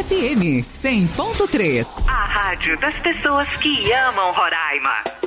FM 100.3. A rádio das pessoas que amam Roraima.